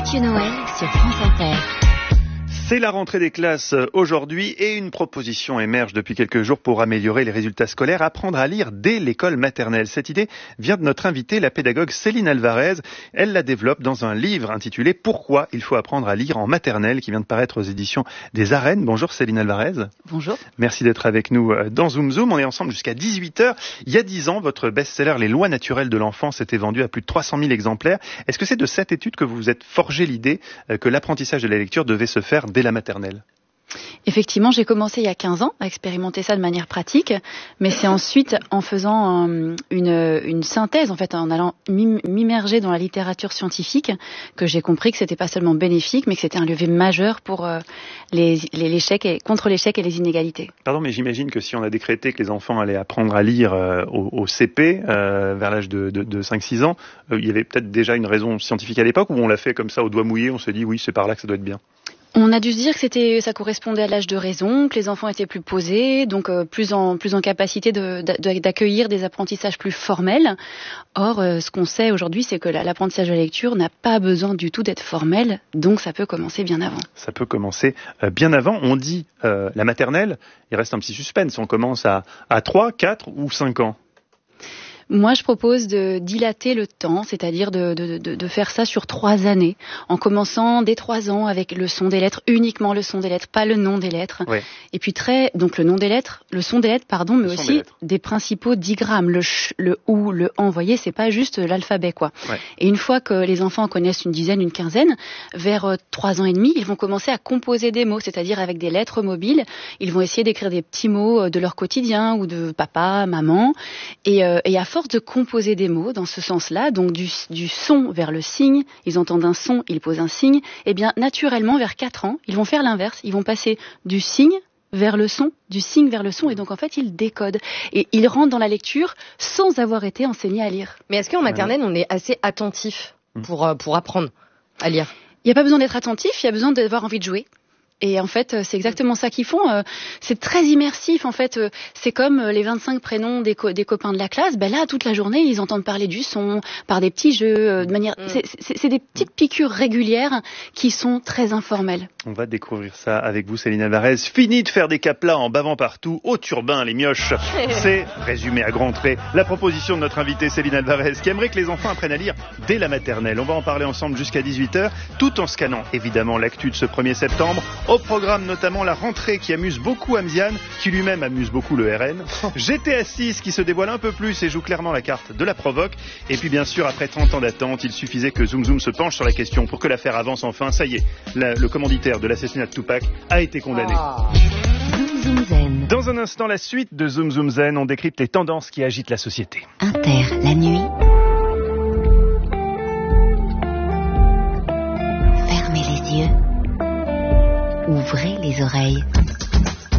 Mathieu Noël sur France Inter. C'est la rentrée des classes aujourd'hui et une proposition émerge depuis quelques jours pour améliorer les résultats scolaires, apprendre à lire dès l'école maternelle. Cette idée vient de notre invitée, la pédagogue Céline Alvarez. Elle la développe dans un livre intitulé « Pourquoi il faut apprendre à lire en maternelle » qui vient de paraître aux éditions des Arènes. Bonjour Céline Alvarez. Bonjour. Merci d'être avec nous dans Zoom Zoom. On est ensemble jusqu'à 18h. Il y a 10 ans, votre best-seller « Les lois naturelles de l'enfant » s'était vendu à plus de 300 000 exemplaires. Est-ce que c'est de cette étude que vous vous êtes forgé l'idée que l'apprentissage de la lecture devait se faire dès la maternelle? Effectivement, j'ai commencé il y a 15 ans à expérimenter ça de manière pratique, mais c'est ensuite en faisant une synthèse, en fait, en allant m'immerger dans la littérature scientifique, que j'ai compris que c'était pas seulement bénéfique, mais que c'était un levier majeur pour l'échec contre l'échec et les inégalités. Pardon, mais j'imagine que si on a décrété que les enfants allaient apprendre à lire au CP, vers l'âge de 5-6 ans, il y avait peut-être déjà une raison scientifique à l'époque, ou on l'a fait comme ça au doigt mouillé, on s'est dit oui, c'est par là que ça doit être bien? On a dû se dire que ça correspondait à l'âge de raison, que les enfants étaient plus posés, donc plus en capacité d'accueillir des apprentissages plus formels. Or, ce qu'on sait aujourd'hui, c'est que l'apprentissage de la lecture n'a pas besoin du tout d'être formel, donc ça peut commencer bien avant. Ça peut commencer bien avant. On dit la maternelle, il reste un petit suspense. On commence à 3, 4 ou 5 ans. Moi, je propose de dilater le temps, c'est-à-dire de faire ça sur 3 années, en commençant dès 3 ans avec le son des lettres, uniquement le son des lettres, pas le nom des lettres. Ouais. Et puis donc le son des lettres, mais aussi des principaux digrammes, le ch, le ou, le en. Vous voyez, c'est pas juste l'alphabet, quoi. Ouais. Et une fois que les enfants connaissent une dizaine, une quinzaine, vers 3 ans et demi, ils vont commencer à composer des mots, c'est-à-dire avec des lettres mobiles. Ils vont essayer d'écrire des petits mots de leur quotidien ou de papa, maman, et à force de composer des mots dans ce sens-là, donc du son vers le signe, ils entendent un son, ils posent un signe, et bien naturellement vers 4 ans, ils vont faire l'inverse, ils vont passer du signe vers le son, du signe vers le son, et donc en fait ils décodent. Et ils rentrent dans la lecture sans avoir été enseignés à lire. Mais est-ce qu'en maternelle on est assez attentif pour apprendre à lire? Il n'y a pas besoin d'être attentif, il y a besoin d'avoir envie de jouer. Et en fait, c'est exactement ça qu'ils font. C'est très immersif, en fait. C'est comme les 25 prénoms des copains de la classe. Ben là, toute la journée, ils entendent parler du son, par des petits jeux, de manière. C'est des petites piqûres régulières qui sont très informelles. On va découvrir ça avec vous, Céline Alvarez. Fini de faire des caplas en bavant partout, au turbin, les mioches. C'est, résumé à grands traits, la proposition de notre invitée Céline Alvarez, qui aimerait que les enfants apprennent à lire dès la maternelle. On va en parler ensemble jusqu'à 18h, tout en scannant évidemment l'actu de ce 1er septembre. Au programme notamment la rentrée qui amuse beaucoup Amzian, qui lui-même amuse beaucoup le RN. GTA 6 qui se dévoile un peu plus et joue clairement la carte de la provoque. Et puis bien sûr, après 30 ans d'attente, il suffisait que Zoom Zoom se penche sur la question pour que l'affaire avance enfin. Ça y est, le commanditaire de l'assassinat de Tupac a été condamné. Zoom Zoom Zen. Dans un instant, la suite de Zoom Zoom Zen, on décrypte les tendances qui agitent la société. Inter, la nuit. Fermez les yeux. Ouvrez les oreilles.